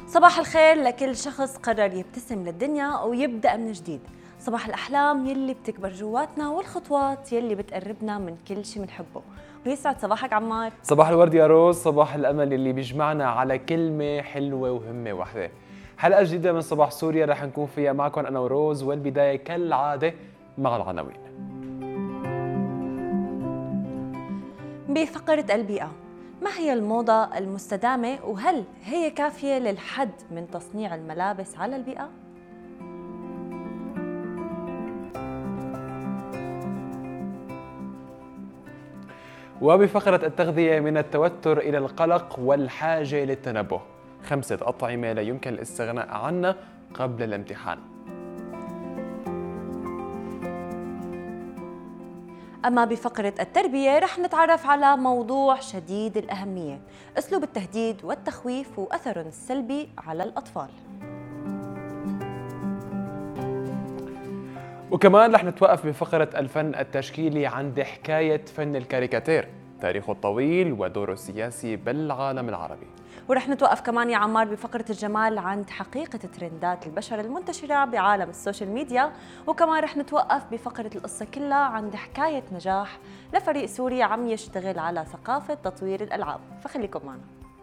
صباح الخير لكل شخص قرر يبتسم للدنيا ويبدأ من جديد. صباح الأحلام يلي بتكبر جواتنا والخطوات يلي بتقربنا من كل شي بنحبه. ويسعد صباحك عمار. صباح الورد يا روز، صباح الأمل اللي بيجمعنا على كلمة حلوة وهمة واحدة. حلقة جديدة من صباح سوريا رح نكون فيها معكم أنا وروز، والبداية كالعادة مع العناوين. بفقرة البيئة، ما هي الموضة المستدامة وهل هي كافية للحد من تصنيع الملابس على البيئة؟ وبفقرة التغذية من التوتر إلى القلق والحاجة للتنبه، 5 أطعمة لا يمكن الاستغناء عنها قبل الامتحان. أما بفقرة التربية رح نتعرف على موضوع شديد الأهمية، أسلوب التهديد والتخويف وأثره السلبي على الأطفال. وكمان رح نتوقف بفقرة الفن التشكيلي عند حكاية فن الكاريكاتير، تاريخه الطويل ودوره السياسي بالعالم العربي. ورح نتوقف كمان يا عمار بفقرة الجمال عند حقيقة ترندات البشر المنتشرة بعالم السوشيال ميديا. وكمان رح نتوقف بفقرة القصة كلها عند حكاية نجاح لفريق سوري عم يشتغل على ثقافة تطوير الألعاب، فخليكم معنا.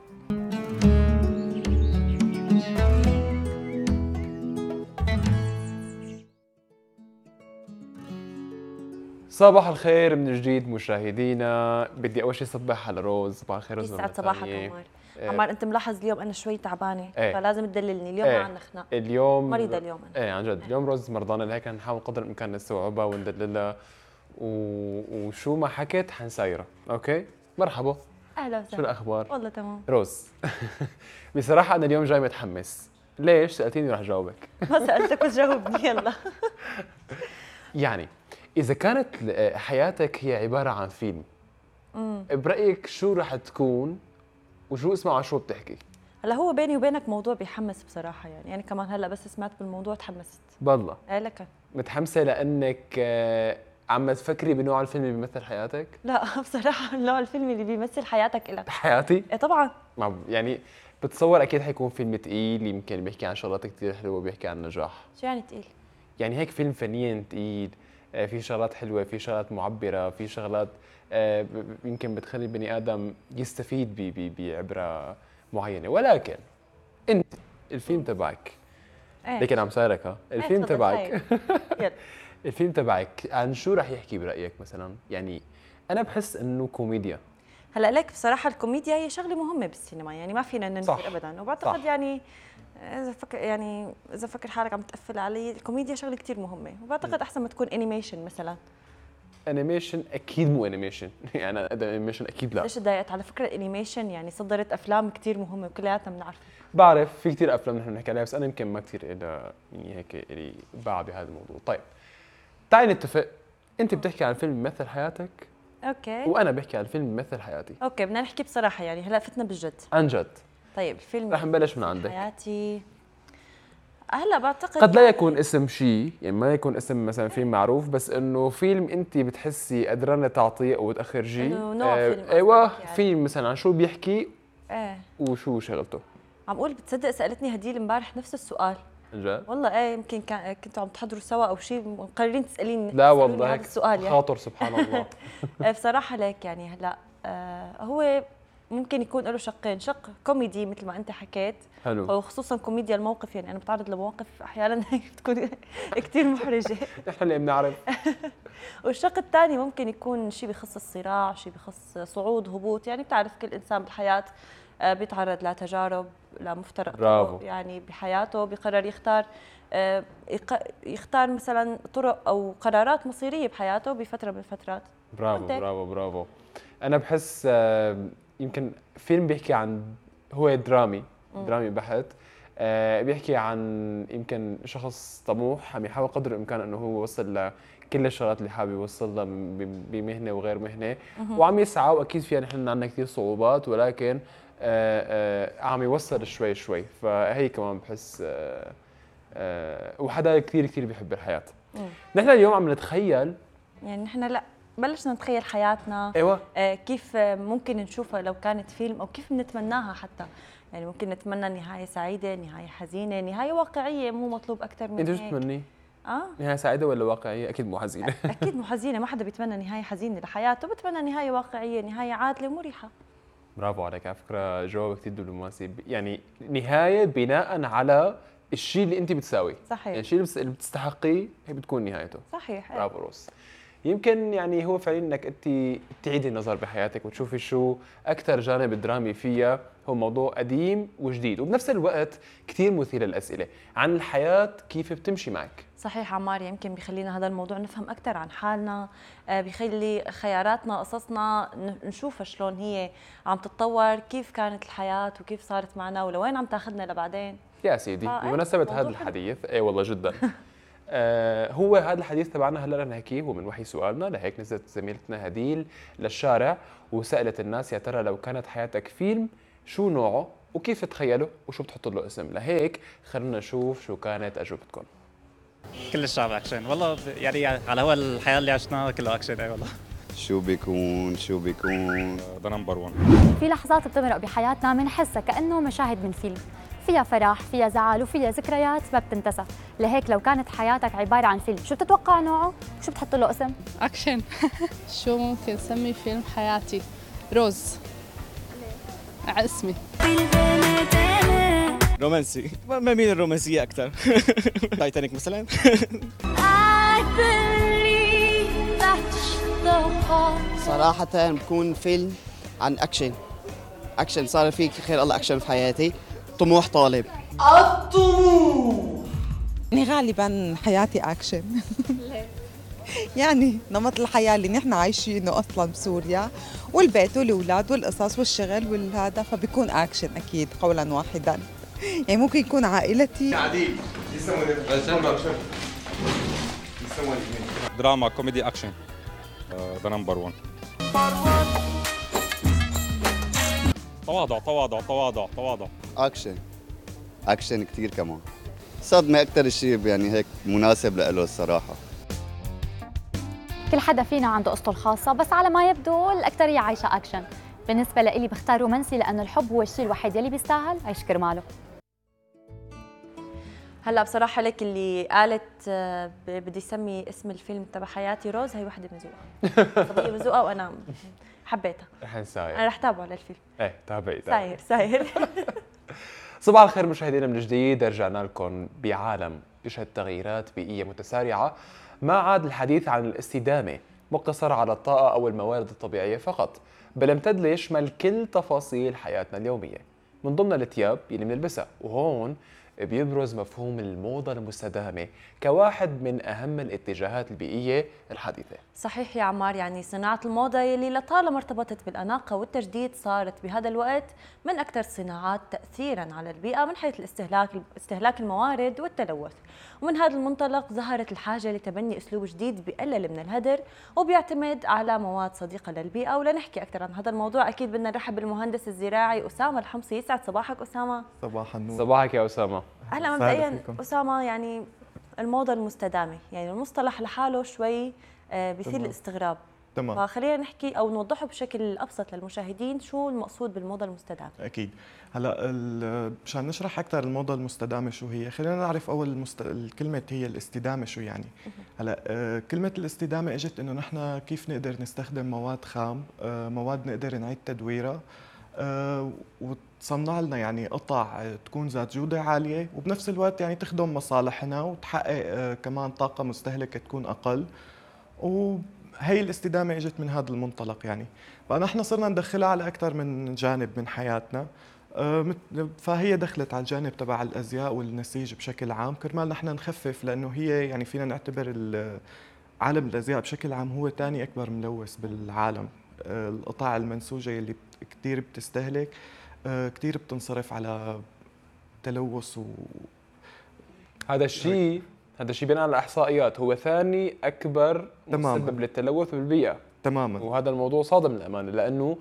صباح الخير من جديد مشاهدينا. بدي اول شيء صبح على روز. صباح الخير روز. يسعد صباحك عمار. عمار انت ملاحظ اليوم انا شوي تعبانه فلازم تدللني اليوم. ما عندنا خناق اليوم، مريضه اليوم أنا. عن جد اليوم روز مرضانه، لهيك نحاول قدر الامكان نستوعبها وندللها وشو ما حكت حنسايرها. اوكي مرحبا. اهلا وسهلا. شو الاخبار؟ والله تمام روز. بصراحه انا اليوم جاي متحمس. ليش سالتيني رح جاوبك. ما سالتك بس جاوبني يلا. يعني إذا كانت حياتك هي عبارة عن فيلم، برأيك شو رح تكون وشو اسمه وعن شو بتحكي؟ هلا هو بيني وبينك موضوع بيحمس بصراحة، يعني كمان هلا بس سمعت بالموضوع تحمست. بالله؟ ايه لك متحمسة لأنك عم تفكري بنوع الفيلم اللي بيمثل حياتك؟ لا بصراحة نوع الفيلم اللي بيمثل حياتك إلك. حياتي؟ ايه طبعا. يعني بتصور أكيد حيكون فيلم تقيل، يمكن بيحكي عن شغلات كتير حلوة، بيحكي عن نجاح. شو يعني تقيل؟ يعني هيك فيلم فنيا تقيل، في شغلات حلوة، في شغلات معبرة، في شغلات يمكن بتخلي البني آدم يستفيد بعبرة معينة. ولكن أنت الفيلم تبعك لكن عم سألك الفيلم تبعك الفيلم تبعك عن شو رح يحكي برأيك مثلا؟ يعني أنا بحس إنه كوميديا. هلا لك بصراحة الكوميديا هي شغلة مهمة بالسينما، يعني ما فينا ننكر أبدا. وبعتقد صح. يعني إذا فكر حالك عم تقفل علي، الكوميديا شغلة كتير مهمة، وبعتقد أحسن ما تكون أنيميشن مثلا. أنيميشن أكيد مو أنيميشن. يعني أنيميشن أكيد لا. ليش تضايقت؟ على فكرة الأنيميشن يعني صدرت أفلام كتير مهمة وكلياتنا بنعرف. بعرف في كتير أفلام نحن بنحكي عليها، بس أنا يمكن ما كتير إلى يعني هيك إلي باع بهذا الموضوع. طيب تعالي نتفق، أنت بتحكي عن فيلم بيمثل حياتك، اوكي، وانا بحكي عن فيلم بيمثل حياتي. اوكي بدنا نحكي بصراحه، يعني هلا فتنا بالجد عن جد. طيب الفيلم رح نبلش من عندك. حياتي هلا بعتقد قد لا يكون اسم شيء، يعني ما يكون اسم مثلا فيلم معروف، بس انه فيلم انت بتحسي قدرانه تعطيه او تاخرجيه. انه نوع فيلم. ايوه يعني. فيلم مثلا عن شو بيحكي ايه وشو شغلته. عم اقول بتصدق سالتني هديل امبارح نفس السؤال. عن جد؟ والله ايه يمكن كنتوا عم تحضروا سوا او شيء مقررين تساليني. لا والله هذا السؤال يعني. خاطر سبحان الله. بصراحه ليك يعني هلا هو ممكن يكون له شقين، شق كوميدي مثل ما انت حكيت، حلو، وخصوصا كوميديا الموقف. يعني انا بتعرض لمواقف احيانا بتكون كثير محرجه. نحن اللي بنعرف. والشق الثاني ممكن يكون شيء بخص الصراع، شيء بخص صعود هبوط. يعني بتعرف كل انسان بالحياه بيتعرض لتجارب، لمفترق يعني بحياته، بيقرر يختار مثلا طرق او قرارات مصيريه بحياته بفتره من الفترات. برافو برافو برافو. انا بحس يمكن فيلم بيحكي عن، هو درامي بحت، بيحكي عن يمكن شخص طموح عم يحاول قدر الامكان انه هو يوصل لكل الشغلات اللي حابب يوصلها بمهنه وغير مهنه، وعم يسعى، واكيد فيها نحن عندنا كثير صعوبات، ولكن عم يوصل شوي شوي. فهي كمان بحس وحدا كثير كثير بيحب الحياه. نحن اليوم عم نتخيل، يعني نحن لا بلشنا نتخيل حياتنا. ايوه كيف ممكن نشوفها لو كانت فيلم، او كيف بنتمناها حتى. يعني ممكن نتمنى نهاية سعيدة، نهاية حزينة، نهاية واقعية، مو مطلوب أكثر من انت هيك. شو بتتمني؟ اه نهايه سعيده ولا واقعيه؟ اكيد مو حزينه. أكيد مو حزينة، ما حدا بيتمنى نهاية حزينة لحياته، بتمنى نهاية واقعية، نهاية عادلة ومريحة. برافو عليك، على فكره جواب كثير دبلوماسي. يعني نهايه بناء على الشيء اللي انت بتساويه، يعني صحيح الشيء اللي بتستحقيه هي بتكون نهايته. صحيح. برافو روس. يمكن يعني هو فعليا انك انت تعيدي النظر بحياتك وتشوفي شو اكثر جانب درامي فيها. هو موضوع قديم وجديد وبنفس الوقت كثير مثير للاسئله عن الحياه كيف بتمشي معك. صحيح عمار، يمكن بيخلينا هذا الموضوع نفهم أكثر عن حالنا، بيخلي خياراتنا قصصنا نشوفها شلون هي عم تتطور، كيف كانت الحياة وكيف صارت معنا ولوين عم تاخذنا لبعدين. يا سيدي بمناسبه موضوع هذا حلو. الحديث، اي والله جدا. هو هذا الحديث تبعنا هلا رح نحكيه هو من وحي سؤالنا، لهيك نزلت زميلتنا هديل للشارع وسالت الناس يا ترى لو كانت حياتك فيلم شو نوعه وكيف تخيله وشو بتحط له اسم. لهيك خلينا نشوف شو كانت اجوبتكم. كل الشعب اكشن والله، يعني على هو الحياه اللي عشناها كله اكشن. اي والله. شو بيكون ذا نمبر 1. في لحظات بتمرق بحياتنا بنحسها كأنه مشاهد من فيلم، فيها فرح، فيها زعل، وفيها ذكريات ما بتنتسى. لهيك لو كانت حياتك عبارة عن فيلم، شو بتتوقع نوعه؟ شو بتحط له اسم؟ أكشن. شو ممكن سمي فيلم حياتي؟ روز. على اسمي. رومانسي، بميل الرومانسية أكثر. تايتانيك مثلا. صراحة بكون فيلم عن أكشن صار فيك خير الله أكشن في حياتي. طموح طالب. يعني غالبا حياتي أكشن. يعني نمط الحياة اللي نحن عايشينه أصلا بسوريا، والبيت والأولاد والقصص والشغل والهذا، فبيكون أكشن أكيد قولا واحدا. يعني ممكن يكون عائلتي. عديل دراما كوميدي اكشن. ذا نمبر 1. تواضع تواضع تواضع تواضع. اكشن كثير كمان. صدمة اكثر شيء يعني هيك مناسب له الصراحة. كل حدا فينا عنده قصته الخاصة، بس على ما يبدو الأكثرية عايشة أكشن. بالنسبة لإلي بختار رومانسي، لأنه الحب هو الشيء الوحيد يلي بيستاهل عيش كرماله. هلا بصراحة لك اللي قالت بدي سمي اسم الفيلم تبع حياتي روز، هي وحدة من ذوقها. صبية من ذوقها وأنا حبيتها. رح نساير. أنا رح تابعه للفيلم. ايه تابعي. ساير. صباح الخير مشاهدينا من جديد، رجعنا لكم بعالم يشهد تغييرات بيئية متسارعة. ما عاد الحديث عن الاستدامة مقتصر على الطاقة أو الموارد الطبيعية فقط، بل امتد ليشمل كل تفاصيل حياتنا اليومية، من ضمن الثياب اللي بنلبسها. وهون بيبرز مفهوم الموضة المستدامة كواحد من أهم الاتجاهات البيئية الحديثة. صحيح يا عمار، يعني صناعة الموضة يلي لطالما ارتبطت بالأناقة والتجديد صارت بهذا الوقت من أكثر الصناعات تأثيراً على البيئة من حيث استهلاك الموارد والتلوث. ومن هذا المنطلق ظهرت الحاجة لتبني أسلوب جديد بيقلل من الهدر وبيعتمد على مواد صديقة للبيئة. ولنحكي أكثر عن هذا الموضوع أكيد بدنا نرحب بالمهندس الزراعي أسامة الحمصي. يسعد صباحك أسامة. صباح النور. صباحك يا أسامة. أهلا مبدئياً أسامة، يعني الموضة المستدامة، يعني المصطلح لحاله شوي بيثير الاستغراب. تمام. فخلينا نحكي او نوضحه بشكل ابسط للمشاهدين شو المقصود بالموضه المستدامه. اكيد. هلا مشان نشرح اكثر الموضه المستدامه شو هي، خلينا نعرف اول الكلمه هي الاستدامه شو يعني. هلا كلمه الاستدامه اجت انه نحن كيف نقدر نستخدم مواد خام، مواد نقدر نعيد تدويرها وتصنع لنا يعني قطع تكون ذات جوده عاليه، وبنفس الوقت يعني تخدم مصالحنا وتحقق كمان طاقه مستهلكه تكون اقل. وهي الاستدامة اجت من هذا المنطلق يعني. فنحن صرنا ندخلها على أكثر من جانب من حياتنا، فهي دخلت على الجانب تبع الأزياء والنسيج بشكل عام كرمال نحن نخفف، لأنه هي يعني فينا نعتبر عالم الأزياء بشكل عام هو ثاني أكبر ملوث بالعالم. القطع المنسوجة اللي كثير بتستهلك كثير بتنصرف على تلوث هذا الشيء بناء على الاحصائيات هو ثاني اكبر مسبب للتلوث بالبيئه. تماما. وهذا الموضوع صادم للامانه، لانه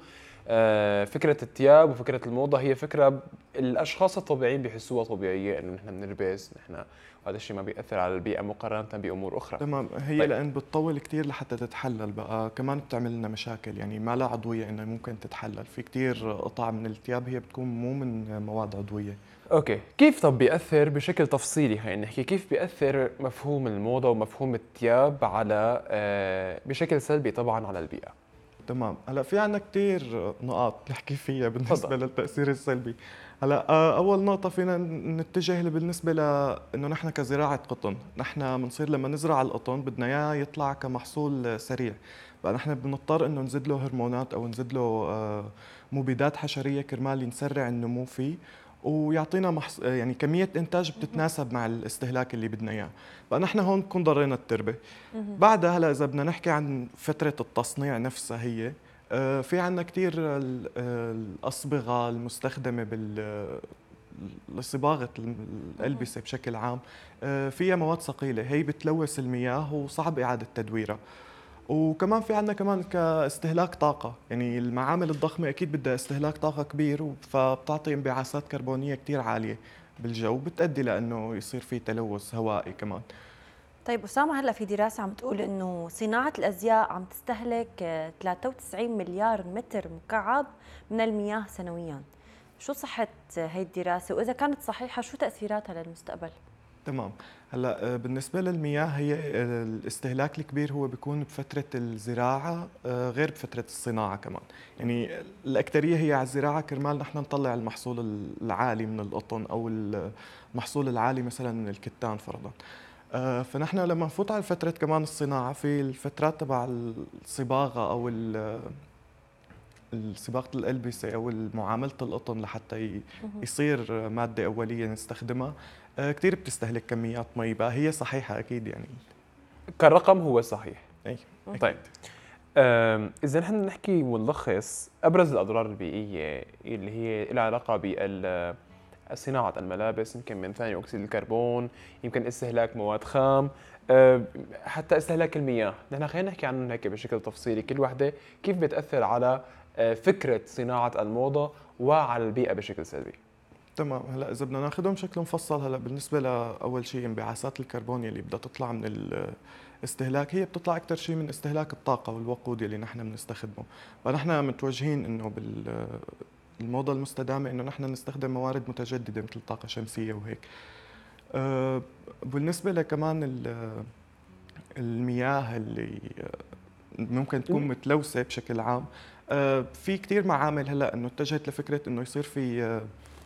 فكره الثياب وفكره الموضه هي فكره الاشخاص الطبيعيين بيحسوها طبيعيه، انه نحن بنلبس نحن، وهذا الشيء ما بيأثر على البيئه مقارنه بامور اخرى. تمام. هي طيب. لان بتطول كثير لحتى تتحلل بقى، كمان بتعمل لنا مشاكل، يعني ما لها عضويه انها ممكن تتحلل. في كثير قطع من الثياب هي بتكون مو من مواد عضويه. اوكي، كيف طب بيأثر بشكل تفصيلي، خلينا نحكي كيف بيأثر مفهوم الموضه ومفهوم الثياب على بشكل سلبي طبعا على البيئه؟ تمام. هلا في عنا كثير نقاط نحكي فيها بالنسبه تفضل. للتاثير السلبي. هلا اول نقطه فينا نتجه بالنسبه لانه نحن كزراعه قطن، نحن بنصير لما نزرع القطن بدنا اياه يطلع كمحصول سريع، بقى نحن بنضطر انه نزيد له هرمونات او نزيد له مبيدات حشريه كرمال نسرع النمو فيه ويعطينا يعني كميه انتاج بتتناسب مع الاستهلاك اللي بدنا اياه. بقى نحن هون بنكون ضرينا التربه. بعدها هلا اذا بدنا نحكي عن فتره التصنيع نفسها، هي في عنا كثير الأصبغة المستخدمة لصباغة الألبسة بشكل عام، فيها مواد ثقيلة، هي بتلوث المياه وصعب إعادة تدويرها. وكمان في عنا كمان كاستهلاك طاقة، يعني المعامل الضخمة أكيد بدها استهلاك طاقة كبير، فبتعطي انبعاثات كربونية كتير عالية بالجو، بتؤدي لأنه يصير في تلوث هوائي كمان. طيب أسامة، هلا في دراسة عم تقول إنه صناعة الأزياء عم تستهلك 93 مليار متر مكعب من المياه سنوياً. شو صحة هي الدراسة، وإذا كانت صحيحة شو تأثيراتها للمستقبل؟ تمام. هلا بالنسبه للمياه، هي الاستهلاك الكبير هو بيكون بفتره الزراعه غير بفتره الصناعه كمان. يعني الاكثريه هي على الزراعه كرمال نحن نطلع المحصول العالي من القطن او المحصول العالي مثلا من الكتان فرضا. فنحن لما نفوت على فتره كمان الصناعه، في الفترات تبع الصباغه او صباغه الالبسه او معامله القطن لحتى يصير ماده اوليه نستخدمها، كثير بتستهلك كميات مي. بقى هي صحيحه اكيد، يعني كالرقم هو صحيح. اي طيب اذا نحن نحكي ونلخص ابرز الاضرار البيئيه اللي هي لها علاقه بصناعه الملابس، يمكن من ثاني اكسيد الكربون، يمكن استهلاك مواد خام، حتى استهلاك المياه. نحن خلينا نحكي عنهم هيك بشكل تفصيلي، كل وحده كيف بتاثر على فكره صناعه الموضه وعلى البيئه بشكل سلبي. تمام. هلا اذا بدنا ناخذهم بشكل مفصل، هلا بالنسبه لاول شيء انبعاثات الكربون اللي بدها تطلع من الاستهلاك، هي بتطلع اكثر شيء من استهلاك الطاقه والوقود اللي نحن بنستخدمه. فنحن متوجهين انه بالموضه المستدامه انه نحن نستخدم موارد متجدده مثل طاقه شمسيه وهيك. بالنسبه لكمان المياه اللي ممكن تكون متلوثه بشكل عام، في كثير معامل هلا انه اتجهت لفكره انه يصير في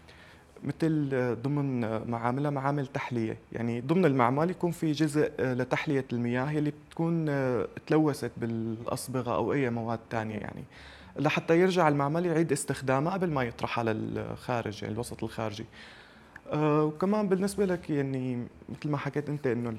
مثل ضمن معاملها معامل تحليه، يعني ضمن المعمل يكون في جزء لتحليه المياه اللي بتكون تلوثت بالاصبغه او اي مواد ثانيه، يعني لحتى يرجع المعمل يعيد استخدامها قبل ما يطرح على الخارج، يعني الوسط الخارجي. وكمان بالنسبه لك يعني مثل ما حكيت انت انه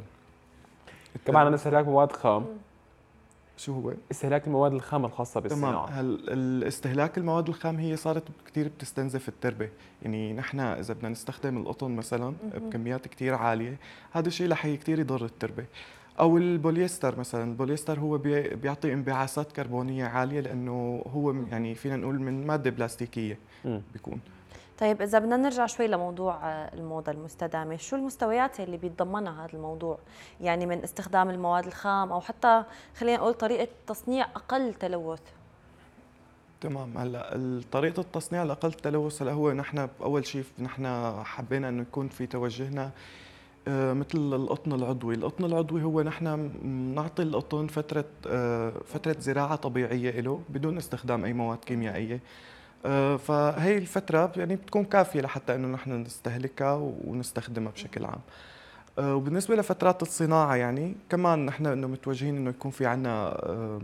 كمان عن استهلاك مواد خام. شو هو؟ استهلاك المواد الخام الخاصة بالصناعة. تمام. الاستهلاك المواد الخام هي صارت كثير بتستنزف التربة، يعني نحن إذا بدنا نستخدم القطن مثلا بكميات كثير عالية، هذا الشيء رح كثير يضر التربة. أو البوليستر مثلا، البوليستر هو بيعطي انبعاثات كربونية عالية لأنه هو يعني فينا نقول من مادة بلاستيكية بيكون. طيب إذا بدنا نرجع شوي لموضوع الموضة المستدامة، شو المستويات اللي بيتضمنها هذا الموضوع؟ يعني من استخدام المواد الخام أو حتى خلينا نقول طريقة تصنيع أقل تلوث. تمام. هلا طريقة التصنيع الأقل تلوث، هلا هو نحن أول شيء نحن حبينا إنه يكون في توجهنا مثل القطن العضوي. القطن العضوي هو نحن نعطي القطن فترة زراعة طبيعية له بدون استخدام أي مواد كيميائية. فهي الفترة يعني بتكون كافية لحتى انه نحن نستهلكها ونستخدمها بشكل عام. وبالنسبة لفترات الصناعة يعني كمان نحن انه متوجهين انه يكون في عنا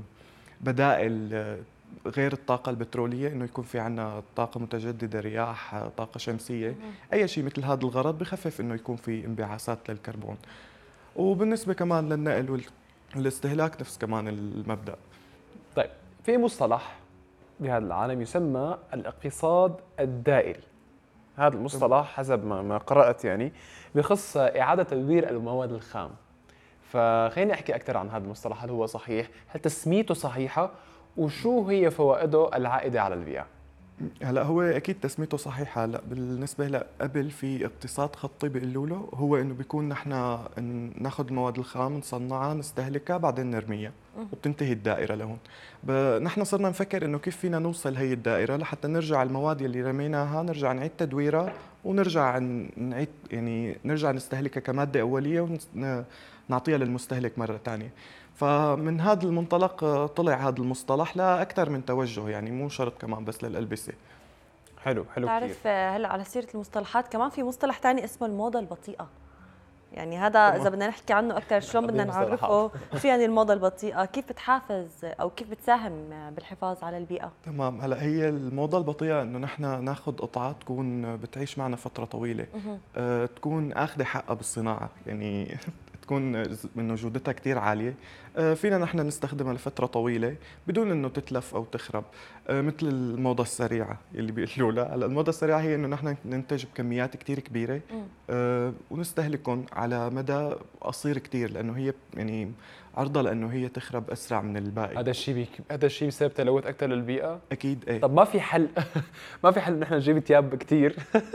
بدائل غير الطاقة البترولية، انه يكون في عنا طاقة متجددة، رياح، طاقة شمسية، اي شيء مثل هذا الغرض بخفف انه يكون في انبعاثات للكربون. وبالنسبة كمان للنقل والاستهلاك نفس كمان المبدأ. طيب في مصطلح بهذا العالم يسمى الاقتصاد الدائري. هذا المصطلح حسب ما قرأت يعني بخص إعادة تدوير المواد الخام. فخليني أحكي أكثر عن هذا المصطلح، هل هو صحيح؟ هل تسميته صحيحة؟ وشو هي فوائده العائدة على البيئة؟ هلا هو اكيد تسميته صحيحه. هلا بالنسبه قبل في اقتصاد خطي بيقولوا له، هو انه بيكون نحن ناخذ المواد الخام نصنعها نستهلكها بعدين نرميها وبتنتهي الدائره لهون. نحن صرنا نفكر انه كيف فينا نوصل هي الدائره لحتى نرجع المواد اللي رميناها نرجع نعيد تدويرها ونرجع نعيد يعني نرجع نستهلكها كماده اوليه ونعطيها للمستهلك مره ثانيه. فمن هذا المنطلق طلع هذا المصطلح لاكثر من توجه، يعني مو شرط كمان بس للالبسه. حلو كثير. تعرف هلا على سيره المصطلحات كمان في مصطلح ثاني اسمه الموضه البطيئه. يعني هذا اذا بدنا نحكي عنه اكثر شلون بدنا نعرفه؟ شو يعني الموضه البطيئه؟ كيف بتحافظ او كيف بتساهم بالحفاظ على البيئه؟ تمام. هلا هي الموضه البطيئه انه نحن ناخذ قطعه تكون بتعيش معنا فتره طويله، تكون اخذه حقها بالصناعه، يعني تكون انه جودتها كثير عاليه، فينا نحن نستخدمها لفتره طويله بدون انه تتلف او تخرب، مثل الموضه السريعه اللي بيقولوا لها. هلا الموضه السريعه هي انه نحن ننتج بكميات كثير كبيره ونستهلكهم على مدى قصير كثير، لانه هي يعني عرضه لانه هي تخرب اسرع من الباقي. هذا الشيء بسبب تلوث اكثر للبيئه؟ اكيد. ايه. طب ما في حل ما في حل نحن نجيب ثياب كثير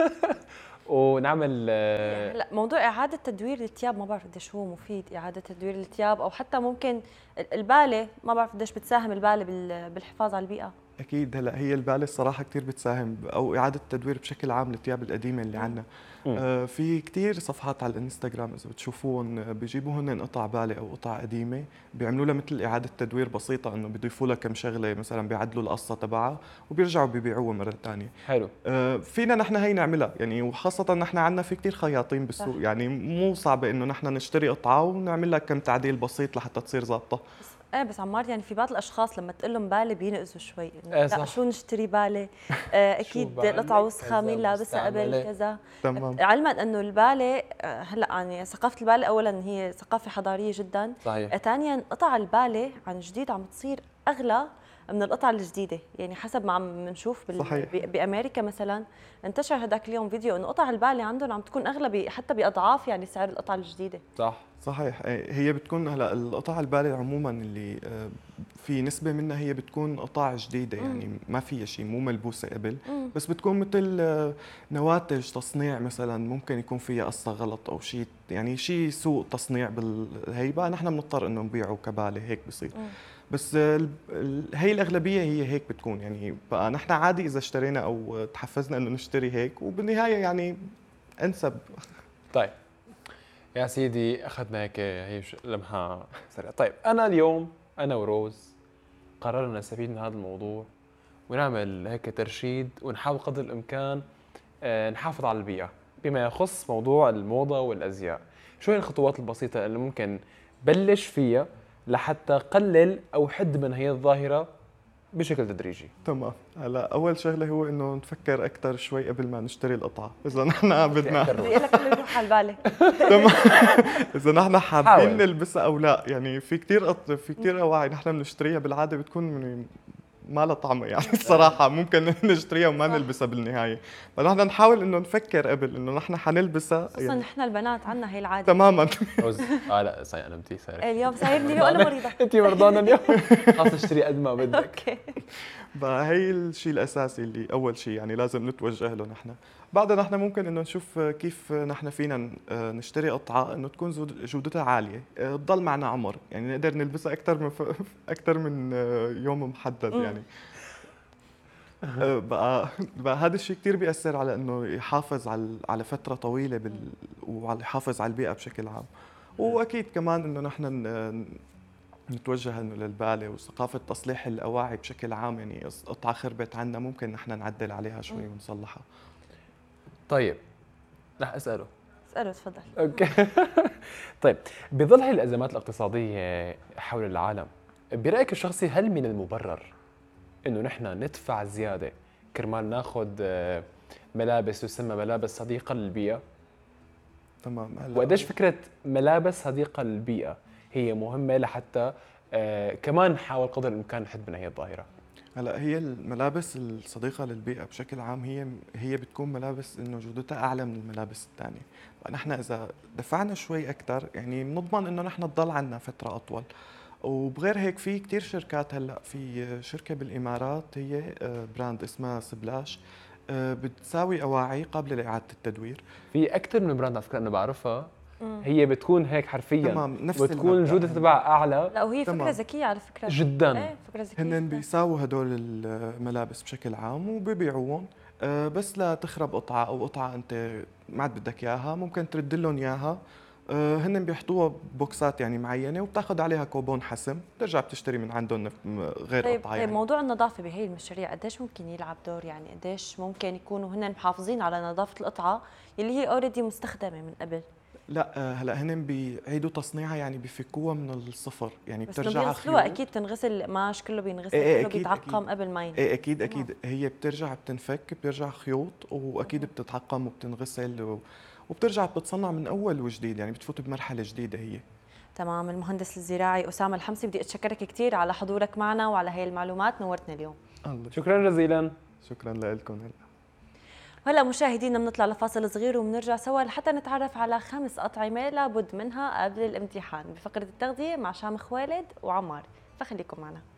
ونعمل هلا موضوع اعاده تدوير الثياب ما بعرف قديش هو مفيد، اعاده تدوير الثياب او حتى ممكن الباله، ما بعرف قديش بتساهم الباله بالحفاظ على البيئه. اكيد. هلا هي الباله الصراحه كثير بتساهم، او اعاده التدوير بشكل عام للثياب القديمه اللي عندنا. في كثير صفحات على الانستغرام اذا بتشوفوهم بيجيبوا هن قطع باله او قطع قديمه بيعملوا لها مثل اعاده تدوير بسيطه، انه بيضيفوا لها كم شغله، مثلا بيعدلوا القصه تبعها وبيرجعوا بيبيعوها مره ثانيه. حلو. فينا نحن هي نعملها يعني، وخاصه نحن عندنا في كثير خياطين بالسوق، يعني مو صعبه انه نحن نشتري قطعه ونعمل لها كم تعديل بسيط لحتى تصير ظابطه. بس عمار يعني في بعض الاشخاص لما تقول لهم باله بينقزوا شوي، لا شو نشتري باله؟ اكيد قطعه وسخه مين لابسها قبل كذا. تمام. علما انه الباله هلا يعني ثقافه الباله اولا هي ثقافه حضاريه جدا. صحيح. ثانيا قطع الباله عن جديد عم تصير اغلى من القطع الجديده، يعني حسب ما عم نشوف بامريكا مثلا انتشر هذاك اليوم فيديو انه قطع الباله عندهم عم تكون اغلى حتى باضعاف يعني سعر القطعه الجديده. صحيح. هي بتكون هلا القطع الباله عموما اللي في نسبه منها هي بتكون قطع جديده، يعني ما فيها شيء، مو ملبوسه قبل، بس بتكون مثل نواتج تصنيع، مثلا ممكن يكون فيها قصه غلط او شيء، يعني شيء سوء تصنيع بالهيبه، نحن بنضطر انه نبيعه كباله، هيك بصير. بس هي الأغلبية هي هيك بتكون، يعني بقى نحن عادي إذا اشترينا أو تحفزنا إنه نشتري هيك، وبالنهاية يعني أنسب. طيب يا سيدي أخذنا هي لمحة سريعة. طيب أنا اليوم أنا وروز قررنا نستفيد من هذا الموضوع ونعمل هيك ترشيد ونحاول قدر الإمكان نحافظ على البيئة بما يخص موضوع الموضة والأزياء. شو هي الخطوات البسيطة اللي ممكن بلش فيها لحتى قلل او حد من هي الظاهره بشكل تدريجي؟ تمام. هلا اول شغله هو انه نفكر اكثر شوي قبل ما نشتري القطعه، اذا نحن بدنا بدي لك اللي يروح على الباله. تمام. اذا نحن حابين نلبسها او لا، يعني في كثير اواعي نحن بنشتريها بالعاده بتكون من ما لها طعمه، يعني الصراحه ممكن نشتريها وما نلبسها بالنهايه، فنحن نحاول انه نفكر قبل انه نحن حنلبسها، خصوصا يعني نحن البنات عندنا هي العاده تماما. لا صحيح انا بدي صاير اليوم سايرني وانا مريضه. انت مرضانه اليوم، خلص اشتري قد ما بدك. اوكي. فهي الشيء الاساسي اللي اول شيء يعني لازم نتوجه له نحن. بعدها نحن ممكن انه نشوف كيف نحن فينا نشتري قطعه انه تكون جودتها عاليه، تضل معنا عمر، يعني نقدر نلبسها اكثر من يوم محدد يعني. بقى هذا الشيء كثير بيأثر على انه يحافظ على فتره طويله وعلى يحافظ على البيئه بشكل عام. واكيد كمان انه نحن نتوجه انه للباله وثقافه تصليح الاواعي بشكل عام، يعني قطعه خربت عنا ممكن نحن نعدل عليها شوي ونصلحها. طيب رح اساله تفضل. اوكي. طيب بظل هي الازمات الاقتصاديه حول العالم، برايك الشخصي هل من المبرر انه نحن ندفع زياده كرمال ناخذ ملابس تسمى ملابس صديقه للبيئه؟ تمام. وقديش فكره ملابس صديقه للبيئه هي مهمه لحتى كمان نحاول قدر الامكان نحد من هي الظاهره؟ هلا هي الملابس الصديقه للبيئه بشكل عام هي بتكون ملابس انه جودتها اعلى من الملابس الثانيه، فنحن اذا دفعنا شوي اكثر يعني بنضمن انه نحن تضل عنا فتره اطول، وبغير هيك في كتير شركات هلا، في شركه بالامارات هي براند اسمها سبلاش، بتساوي اواعي قابله لاعاده التدوير. في اكثر من براند على فكره انا بعرفها، هي بتكون هيك حرفيا تمام، نفس بتكون الجوده تبعها اعلى. لا وهي فكره تمام. ذكيه على فكره جدا. ايه فكره ذكيه هن جداً. بيساووا هدول الملابس بشكل عام وبيبيعوهم، بس لا تخرب قطعه او قطعه انت ما عاد بدك اياها ممكن ترد لهم اياها. هن بيحطوها بوكسات يعني معينه وبتاخذ عليها كوبون حسم، بترجع بتشتري من عندهم غير طيب قطعه يعني. موضوع النظافه بهي المشاريع قديش ممكن يلعب دور؟ يعني قديش ممكن يكونوا هن محافظين على نظافه القطعه اللي هي اوريدي مستخدمه من قبل؟ لا هلا هن بيعيدوا تصنيعها، يعني بيفكوها من الصفر، يعني بس بترجع بيغسلوها اكيد، بتنغسل القماش كله بينغسل، إيه كله أكيد بيتعقم أكيد. قبل ما ينهي. ايه اكيد اكيد، هي بترجع بتنفك، بترجع خيوط واكيد بتتعقم وبتنغسل وبترجع بتصنع من اول وجديد، يعني بتفوت بمرحله جديده هي. تمام. المهندس الزراعي أسامة الحمصي، بدي أتشكرك كثير على حضورك معنا وعلى هي المعلومات، نورتنا اليوم. الله شكرا جزيلا. شكرا لكم. هلا مشاهدينا بنطلع لفاصل صغير وبنرجع سوا لحتى نتعرف على 5 أطعمة لابد منها قبل الامتحان بفقرة التغذية مع شام خوالد وعمار، فخليكم معنا.